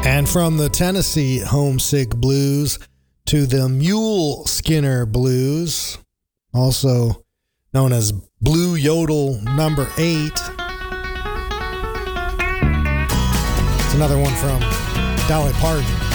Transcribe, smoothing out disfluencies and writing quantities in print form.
And from the Tennessee Homesick Blues to the Mule Skinner Blues, also known as Blue Yodel number 8. It's another one from Dolly Parton.